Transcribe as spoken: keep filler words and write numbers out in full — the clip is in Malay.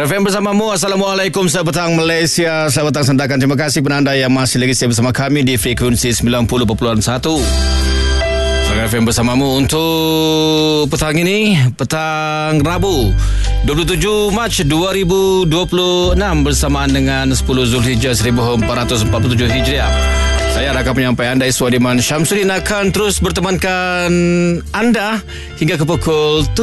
F M bersamamu. Assalamualaikum, selamat petang Malaysia, selamat petang Sandakan. Terima kasih kepada anda yang masih lagi setia bersama kami di frekuensi sembilan puluh perpuluhan satu Sandakan F M bersamamu untuk petang ini, petang Rabu dua puluh tujuh Mac dua ribu dua puluh enam bersamaan dengan sepuluh Zulhijjah seribu empat ratus empat puluh tujuh Hijriah. Saya rakan penyampai anda Iswadiman Syamsuddin akan terus bertemankan anda hingga ke pukul